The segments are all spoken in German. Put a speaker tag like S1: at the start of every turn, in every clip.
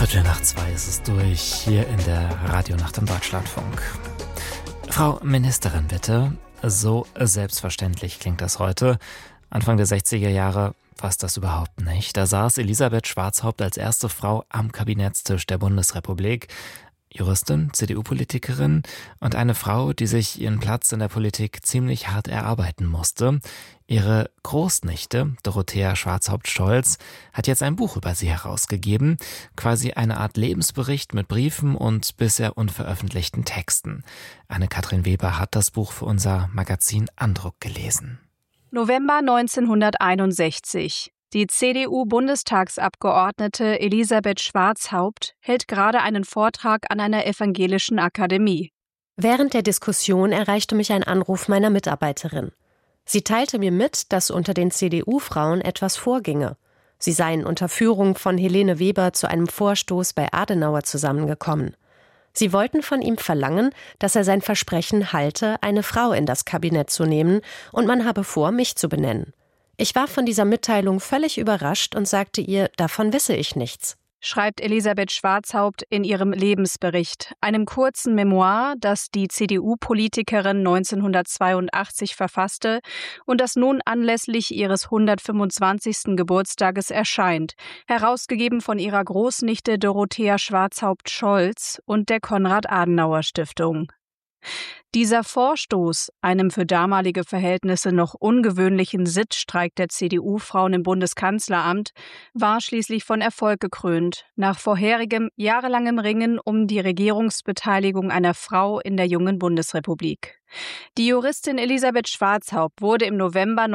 S1: 2:15 ist es durch, hier in der Radionacht im Deutschlandfunk. Frau Ministerin, bitte. So selbstverständlich klingt das heute. Anfang der 60er Jahre war es das überhaupt nicht. Da saß Elisabeth Schwarzhaupt als erste Frau am Kabinettstisch der Bundesrepublik. Juristin, CDU-Politikerin und eine Frau, die sich ihren Platz in der Politik ziemlich hart erarbeiten musste. Ihre Großnichte, Dorothea Schwarzhaupt-Scholz, hat jetzt ein Buch über sie herausgegeben, quasi eine Art Lebensbericht mit Briefen und bisher unveröffentlichten Texten. Anne-Kathrin Weber hat das Buch für unser Magazin Andruck gelesen.
S2: November 1961. Die CDU-Bundestagsabgeordnete Elisabeth Schwarzhaupt hält gerade einen Vortrag an einer evangelischen Akademie.
S3: Während der Diskussion erreichte mich ein Anruf meiner Mitarbeiterin. Sie teilte mir mit, dass unter den CDU-Frauen etwas vorginge. Sie seien unter Führung von Helene Weber zu einem Vorstoß bei Adenauer zusammengekommen. Sie wollten von ihm verlangen, dass er sein Versprechen halte, eine Frau in das Kabinett zu nehmen, und man habe vor, mich zu benennen. Ich war von dieser Mitteilung völlig überrascht und sagte ihr, davon wisse ich nichts.
S2: Schreibt Elisabeth Schwarzhaupt in ihrem Lebensbericht, einem kurzen Memoir, das die CDU-Politikerin 1982 verfasste und das nun anlässlich ihres 125. Geburtstages erscheint, herausgegeben von ihrer Großnichte Dorothea Schwarzhaupt-Scholz und der Konrad-Adenauer-Stiftung. Dieser Vorstoß, einem für damalige Verhältnisse noch ungewöhnlichen Sitzstreik der CDU-Frauen im Bundeskanzleramt, war schließlich von Erfolg gekrönt, nach vorherigem jahrelangem Ringen um die Regierungsbeteiligung einer Frau in der jungen Bundesrepublik. Die Juristin Elisabeth Schwarzhaupt wurde im November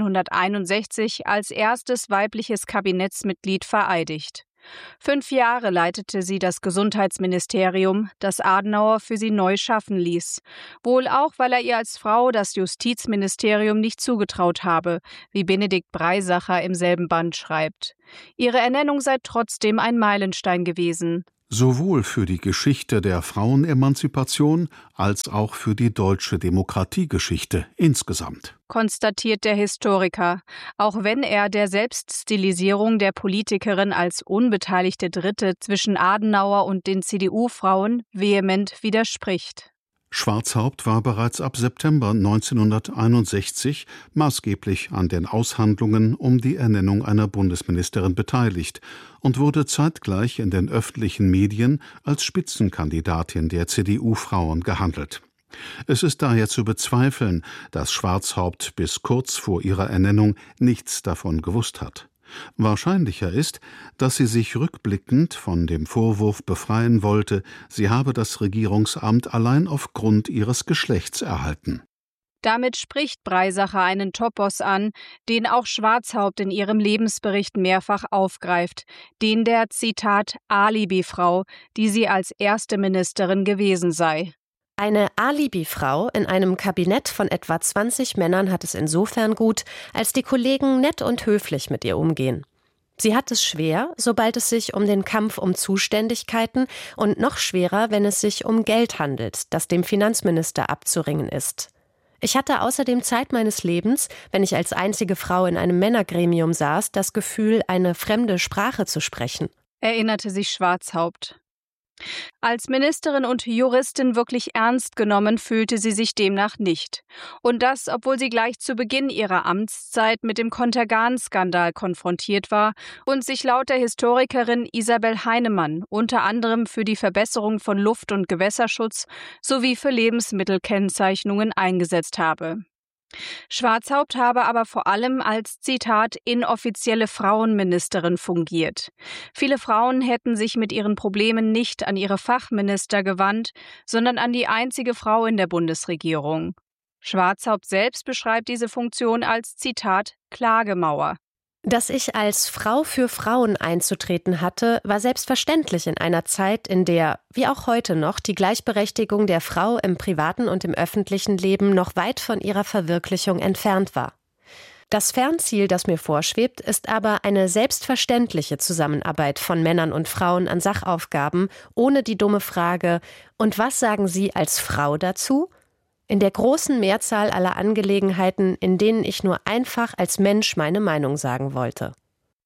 S2: 1961 als erstes weibliches Kabinettsmitglied vereidigt. 5 Jahre leitete sie das Gesundheitsministerium, das Adenauer für sie neu schaffen ließ. Wohl auch, weil er ihr als Frau das Justizministerium nicht zugetraut habe, wie Benedikt Breisacher im selben Band schreibt. Ihre Ernennung sei trotzdem ein Meilenstein gewesen.
S4: Sowohl für die Geschichte der Frauenemanzipation als auch für die deutsche Demokratiegeschichte insgesamt,
S2: konstatiert der Historiker, auch wenn er der Selbststilisierung der Politikerin als unbeteiligte Dritte zwischen Adenauer und den CDU-Frauen vehement widerspricht.
S4: Schwarzhaupt war bereits ab September 1961 maßgeblich an den Aushandlungen um die Ernennung einer Bundesministerin beteiligt und wurde zeitgleich in den öffentlichen Medien als Spitzenkandidatin der CDU-Frauen gehandelt. Es ist daher zu bezweifeln, dass Schwarzhaupt bis kurz vor ihrer Ernennung nichts davon gewusst hat. Wahrscheinlicher ist, dass sie sich rückblickend von dem Vorwurf befreien wollte, sie habe das Regierungsamt allein aufgrund ihres Geschlechts erhalten.
S2: Damit spricht Breisacher einen Topos an, den auch Schwarzhaupt in ihrem Lebensbericht mehrfach aufgreift, den der, Zitat, Alibi-Frau, die sie als erste Ministerin gewesen sei.
S3: Eine Alibi-Frau in einem Kabinett von etwa 20 Männern hat es insofern gut, als die Kollegen nett und höflich mit ihr umgehen. Sie hat es schwer, sobald es sich um den Kampf um Zuständigkeiten und noch schwerer, wenn es sich um Geld handelt, das dem Finanzminister abzuringen ist. Ich hatte außerdem Zeit meines Lebens, wenn ich als einzige Frau in einem Männergremium saß, das Gefühl, eine fremde Sprache zu sprechen,
S2: erinnerte sich Schwarzhaupt. Als Ministerin und Juristin wirklich ernst genommen fühlte sie sich demnach nicht. Und das, obwohl sie gleich zu Beginn ihrer Amtszeit mit dem Contergan-Skandal konfrontiert war und sich laut der Historikerin Isabel Heinemann unter anderem für die Verbesserung von Luft- und Gewässerschutz sowie für Lebensmittelkennzeichnungen eingesetzt habe. Schwarzhaupt habe aber vor allem als, Zitat, inoffizielle Frauenministerin fungiert. Viele Frauen hätten sich mit ihren Problemen nicht an ihre Fachminister gewandt, sondern an die einzige Frau in der Bundesregierung. Schwarzhaupt selbst beschreibt diese Funktion als, Zitat, Klagemauer.
S3: Dass ich als Frau für Frauen einzutreten hatte, war selbstverständlich in einer Zeit, in der, wie auch heute noch, die Gleichberechtigung der Frau im privaten und im öffentlichen Leben noch weit von ihrer Verwirklichung entfernt war. Das Fernziel, das mir vorschwebt, ist aber eine selbstverständliche Zusammenarbeit von Männern und Frauen an Sachaufgaben, ohne die dumme Frage: Und was sagen Sie als Frau dazu? In der großen Mehrzahl aller Angelegenheiten, in denen ich nur einfach als Mensch meine Meinung sagen wollte.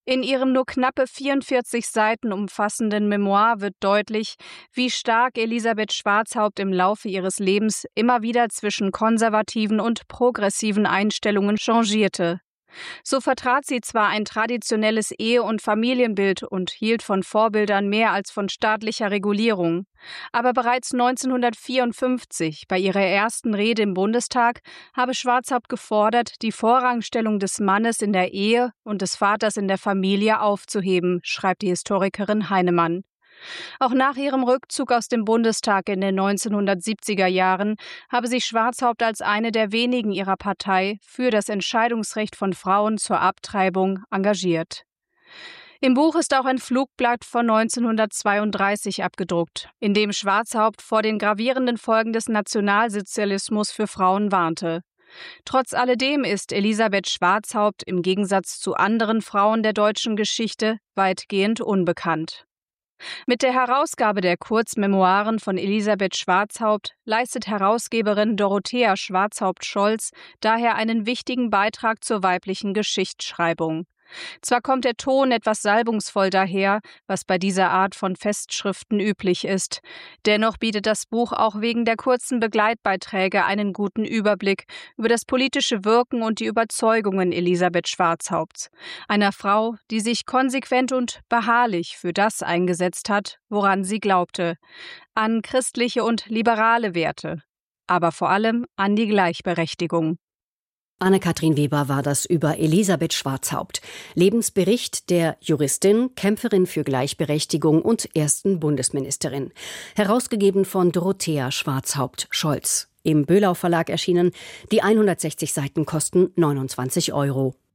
S2: In ihrem nur knappe 44 Seiten umfassenden Memoir wird deutlich, wie stark Elisabeth Schwarzhaupt im Laufe ihres Lebens immer wieder zwischen konservativen und progressiven Einstellungen changierte. So vertrat sie zwar ein traditionelles Ehe- und Familienbild und hielt von Vorbildern mehr als von staatlicher Regulierung. Aber bereits 1954, bei ihrer ersten Rede im Bundestag, habe Schwarzhaupt gefordert, die Vorrangstellung des Mannes in der Ehe und des Vaters in der Familie aufzuheben, schreibt die Historikerin Heinemann. Auch nach ihrem Rückzug aus dem Bundestag in den 1970er Jahren habe sich Schwarzhaupt als eine der wenigen ihrer Partei für das Entscheidungsrecht von Frauen zur Abtreibung engagiert. Im Buch ist auch ein Flugblatt von 1932 abgedruckt, in dem Schwarzhaupt vor den gravierenden Folgen des Nationalsozialismus für Frauen warnte. Trotz alledem ist Elisabeth Schwarzhaupt im Gegensatz zu anderen Frauen der deutschen Geschichte weitgehend unbekannt. Mit der Herausgabe der Kurzmemoiren von Elisabeth Schwarzhaupt leistet Herausgeberin Dorothea Schwarzhaupt-Scholz daher einen wichtigen Beitrag zur weiblichen Geschichtsschreibung. Zwar kommt der Ton etwas salbungsvoll daher, was bei dieser Art von Festschriften üblich ist. Dennoch bietet das Buch auch wegen der kurzen Begleitbeiträge einen guten Überblick über das politische Wirken und die Überzeugungen Elisabeth Schwarzhaupts, einer Frau, die sich konsequent und beharrlich für das eingesetzt hat, woran sie glaubte, an christliche und liberale Werte, aber vor allem an die Gleichberechtigung.
S5: Anne-Kathrin Weber war das über Elisabeth Schwarzhaupt. Lebensbericht der Juristin, Kämpferin für Gleichberechtigung und ersten Bundesministerin. Herausgegeben von Dorothea Schwarzhaupt-Scholz. Im Böhlau Verlag erschienen. Die 160 Seiten kosten 29 €.